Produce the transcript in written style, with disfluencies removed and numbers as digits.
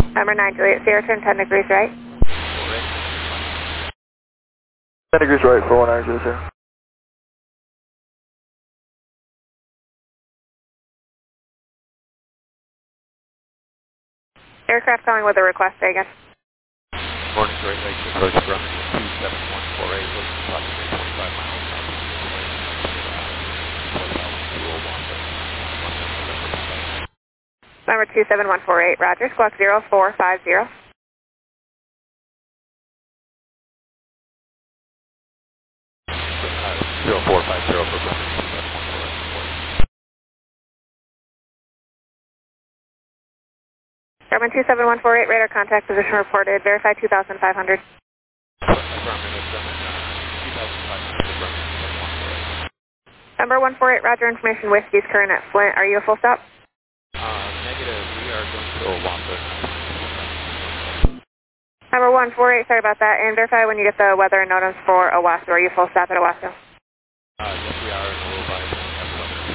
Number 9 Juliet Sierra, turn 10 degrees right. 10 degrees right, 41900. Aircraft calling with a request, Vegas. Morning, Great Lakes approach Grumman 27148, looking approximately 25 miles Number 27148, Roger, squawk 0450. 0450 for Grumman 27148. Grumman 27148, radar contact position reported, verify 2500. Grumman is Grumman 2500 for Grumman 27148. Number 148, Roger, information Whiskey's current at Flint. Are you a full stop? Negative, we are going to Owasso. Number 148, sorry about that, and verify when you get the weather and NOTAMs for Owasso. Are you full stop at Owasso? Yes, we are in a little bit.